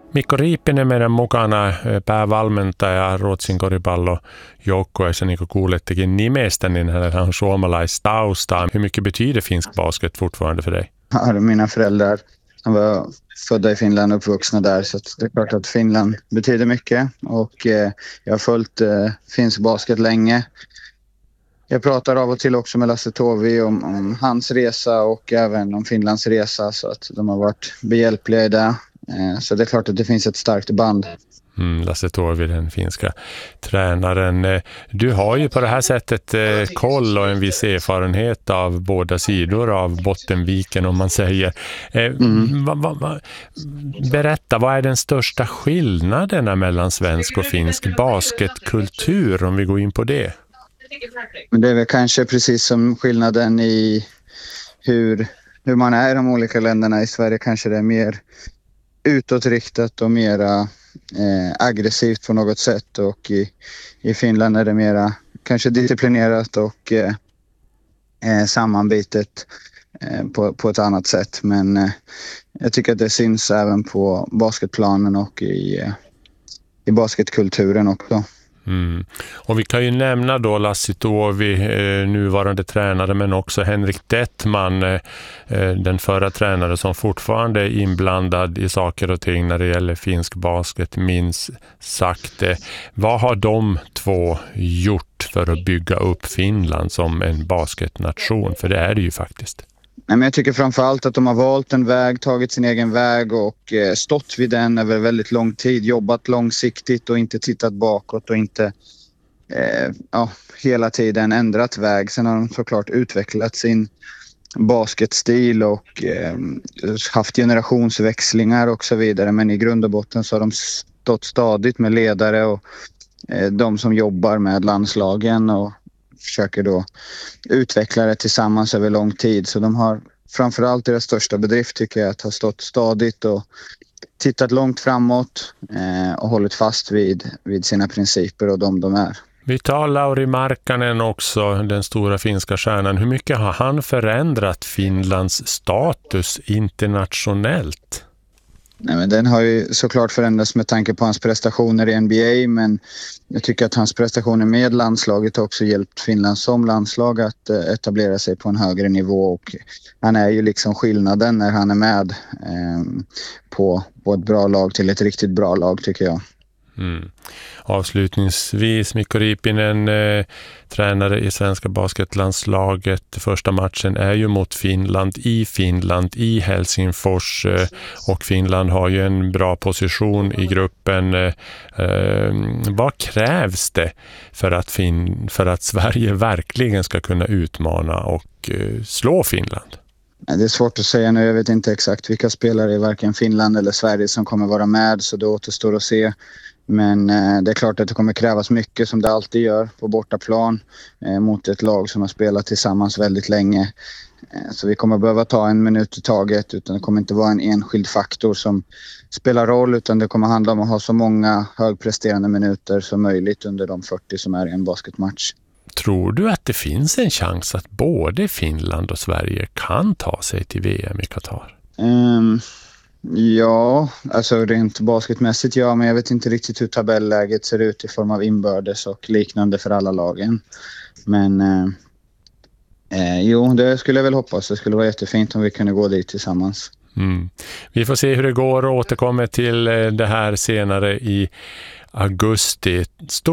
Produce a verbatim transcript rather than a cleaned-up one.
Mikko Riippinen meidän mukana, päävalmentaja Ruotsin koripallojoukkueessa, niin kuin kuulettekin nimestä, niin hänellä on suomalaistausta. Hur mycket betyder finsk basket fortfarande för dig? Ja, mina föräldrar var födda i Finland och uppvuxna där, så det är klart att Finland betyder mycket. Och eh, jag har följt eh, finsk basket länge. Jag pratar av och till också med Lasse Tovi om, om hans resa och även om Finlands resa, så att de har varit behjälpliga i det. Så det är klart att det finns ett starkt band. Mm, Lasse Tovi, den finska tränaren. Du har ju på det här sättet eh, koll och en viss erfarenhet av båda sidor av Bottenviken, om man säger. Eh, mm. va, va, va, berätta, vad är den största skillnaden mellan svensk och finsk basketkultur, om vi går in på det? Men det är väl kanske precis som skillnaden i hur, hur man är i de olika länderna. I Sverige kanske det är mer utåtriktat och mera eh, aggressivt på något sätt, och i, i Finland är det mera kanske disciplinerat och eh, eh, sammanbitet eh, på, på ett annat sätt. Men eh, jag tycker att det syns även på basketplanen och i, eh, i basketkulturen också. Mm. Och vi kan ju nämna då Lasse Tovi, eh, nuvarande tränare, men också Henrik Dettman, eh, den förra tränare, som fortfarande är inblandad i saker och ting när det gäller finsk basket, minst sagt. Eh, vad har de två gjort för att bygga upp Finland som en basketnation? För det är det ju faktiskt. Nej, men jag tycker framförallt att de har valt en väg, tagit sin egen väg och eh, stått vid den över väldigt lång tid, jobbat långsiktigt och inte tittat bakåt och inte eh, ja, hela tiden ändrat väg. Sen har de såklart utvecklat sin basketstil och eh, haft generationsväxlingar och så vidare, men i grund och botten så har de stått stadigt med ledare och eh, de som jobbar med landslagen och försöker då utveckla det tillsammans över lång tid. Så de har framförallt deras största bedrift, tycker jag, att ha stått stadigt och tittat långt framåt eh, och hållit fast vid, vid sina principer och de de är. Vi tar Lauri Markkanen också, den stora finska stjärnan. Hur mycket har han förändrat Finlands status internationellt? Nej, men den har ju såklart förändrats med tanke på hans prestationer i N B A, men jag tycker att hans prestationer med landslaget också hjälpt Finland som landslag att eh, etablera sig på en högre nivå, och han är ju liksom skillnaden när han är med eh, på, på ett bra lag till ett riktigt bra lag, tycker jag. Mm. Avslutningsvis, Mikko Riippinen, eh, tränare i svenska basketlandslaget. Första matchen är ju mot Finland i Finland, i Helsingfors, eh, och Finland har ju en bra position i gruppen. Eh, eh, vad krävs det för att, fin- för att Sverige verkligen ska kunna utmana och eh, slå Finland? Det är svårt att säga nu. Jag vet inte exakt vilka spelare i varken Finland eller Sverige som kommer vara med, så det återstår att se. Men eh, det är klart att det kommer krävas mycket, som det alltid gör på bortaplan, eh, mot ett lag som har spelat tillsammans väldigt länge. Eh, så vi kommer behöva ta en minut i taget, utan det kommer inte vara en enskild faktor som spelar roll, utan det kommer handla om att ha så många högpresterande minuter som möjligt under de fyrtio som är i en basketmatch. Tror du att det finns en chans att både Finland och Sverige kan ta sig till V M i Qatar? Um, ja, alltså rent basketmässigt ja, men jag vet inte riktigt hur tabelläget ser ut i form av inbördes och liknande för alla lagen. Men eh, eh, jo, det skulle jag väl hoppas. Det skulle vara jättefint om vi kunde gå dit tillsammans. Mm. Vi får se hur det går och återkommer till det här senare i augusti. Stort